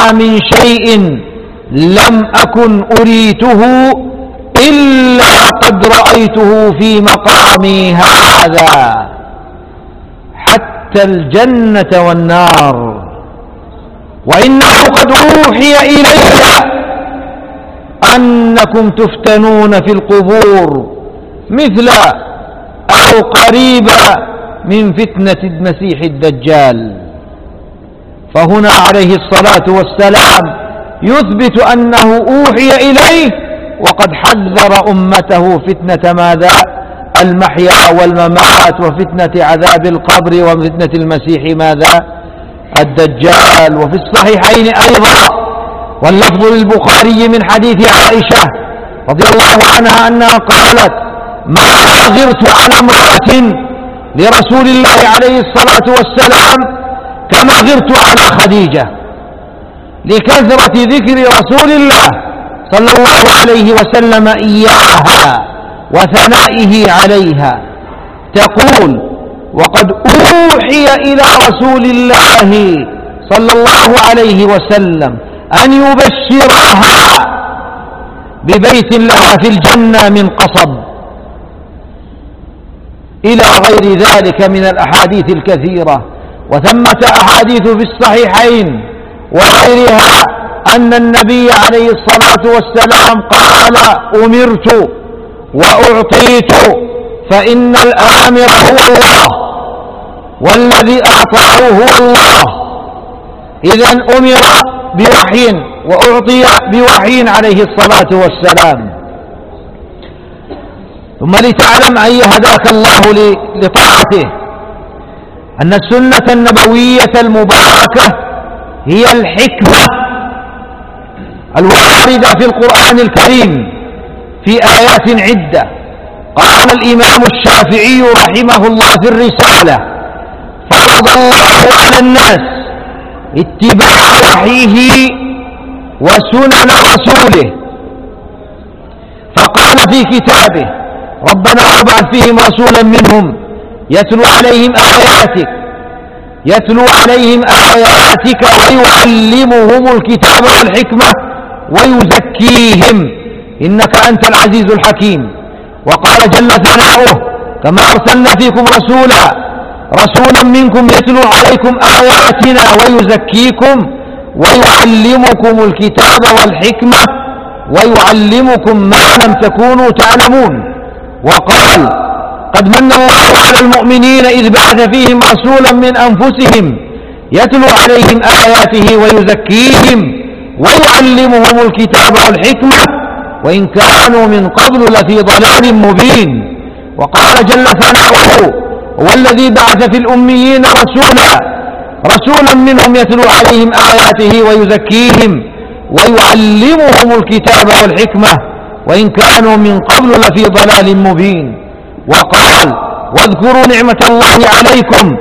ما من شيء لم أكن أريته إلا قد رأيته في مقامي هذا، حتى الجنة والنار. وإنه قد أوحي إلي أنكم تفتنون في القبور مثل أو قريبا من فتنة المسيح الدجال. فهنا عليه الصلاة والسلام يثبت أنه أوحي إليه، وقد حذر أمته فتنة ماذا؟ المحيا والممات، وفتنة عذاب القبر، وفتنة المسيح ماذا؟ الدجال. وفي الصحيحين أيضا، واللفظ للبخاري من حديث عائشة رضي الله عنها أنها قالت: ما غرت على امرأة لرسول الله عليه الصلاة والسلام كما غرت على خديجة، لكثرة ذكر رسول الله صلى الله عليه وسلم إياها وثنائه عليها. تقول: وقد أوحي إلى رسول الله صلى الله عليه وسلم أن يبشرها ببيت لها في الجنة من قصب، إلى غير ذلك من الأحاديث الكثيرة. وثمة أحاديث في الصحيحين وغيرها أن النبي عليه الصلاة والسلام قال: أمرت وأعطيت، فإن الآمر هو الله والذي أعطاه هو الله. إذن أمر بوحي وأعطي بوحي عليه الصلاة والسلام. ثم لتعلم أي هداك الله لطاعته أن السنة النبوية المباركة هي الحكمة الواردة في القرآن الكريم في آيات عدة. قال الإمام الشافعي رحمه الله في الرسالة: فرض الله على الناس اتباع وحيه وسنن رسوله، فقال في كتابه: ربنا وابعث فيهم رسولا منهم يتلو عليهم آياتك ويعلمهم الكتاب والحكمة ويزكيهم إنك أنت العزيز الحكيم. وقال جل ثناؤه: كما أرسلنا فيكم رسولا منكم يتلو عليكم آياتنا ويزكيكم ويعلمكم الكتاب والحكمة ويعلمكم ما لم تكونوا تعلمون. وقال: قد من الله على المؤمنين إذ بعث فيهم رسولا من أنفسهم يتلو عليهم آياته ويزكيهم ويعلمهم الكتاب والحكمة وإن كانوا من قبل لفي ضلال مبين. وقال جل ثناؤه: والذي بعث في الأميين رسولا منهم يتلو عليهم آياته ويزكيهم ويعلمهم الكتاب والحكمة وإن كانوا من قبل لفي ضلال مبين. وقال: واذكروا نعمة الله عليكم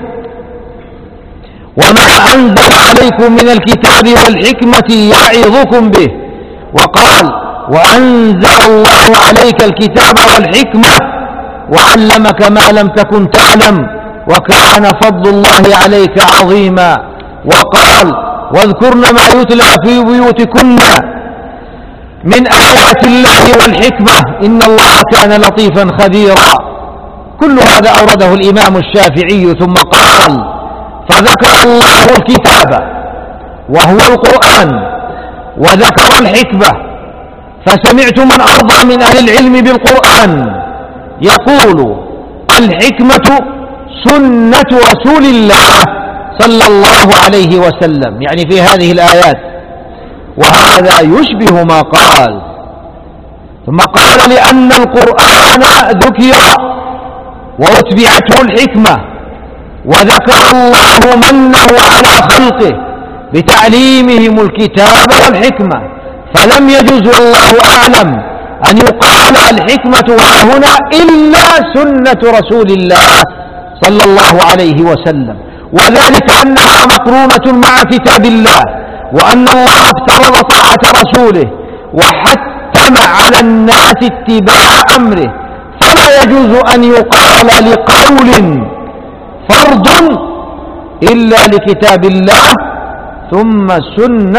وما أنزل عليكم من الكتاب والحكمة يعظكم به. وقال: وأنزل الله عليك الكتاب والحكمة وعلمك ما لم تكن تعلم وكان فضل الله عليك عظيما. وقال: واذكرن ما يتلى في بيوتكن من آيات الله والحكمة إن الله كان لطيفا خبيرا. كل هذا أورده الإمام الشافعي. ثم قال: فذكر الله الكتاب وهو القرآن وذكر الحكمة، فسمعت من أرضى من أهل العلم بالقرآن يقول: الحكمة سنة رسول الله صلى الله عليه وسلم، يعني في هذه الآيات، وهذا يشبه ما قال. ثم قال: لأن القرآن ذكر وأتبعته الحكمة وذكر الله منه على خلقه بتعليمهم الكتاب والحكمة، فلم يجوز والله أعلم أن يقال الحكمة هنا إلا سنة رسول الله صلى الله عليه وسلم، وذلك أنها مقرونة مع كتاب الله، وأن الله افترض طاعة رسوله وحتم على الناس اتباع أمره، فلا يجوز أن يقال لقول فرض إلا لكتاب الله ثم سنة